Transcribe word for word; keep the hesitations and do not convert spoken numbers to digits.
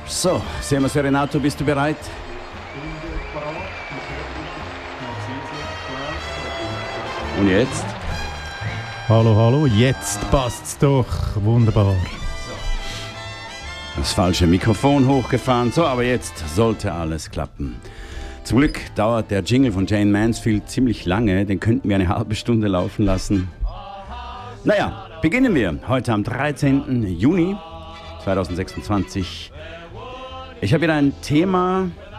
So, servus Renato, bist du bereit? Und jetzt? Hallo, hallo, jetzt passt's doch. Wunderbar. Das falsche Mikrofon hochgefahren. So, aber jetzt sollte alles klappen. Zum Glück dauert der Jingle von Jayne Mansfield ziemlich lange. Den könnten wir eine halbe Stunde laufen lassen. Naja, beginnen wir heute am dreizehnten Juni zweitausendsechsundzwanzig. Ich habe wieder ein Thema,